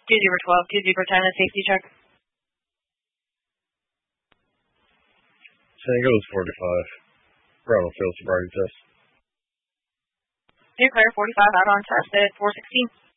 Zebra 12, 2 Zebra 10, a safety check. Tango is 45. Ground field sobriety test. Clear 45 out on test at 416.